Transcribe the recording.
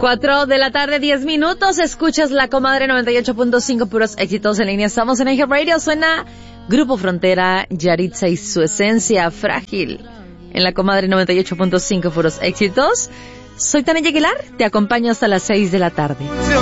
4 de la tarde, 10 minutos. Escuchas La Comadre 98.5, puros éxitos en línea. Estamos en Eje Radio. Suena Grupo Frontera, Yaritza y su esencia frágil. En La Comadre 98.5, puros éxitos. Soy Tania Aguilar. Te acompaño hasta las 6 de la tarde.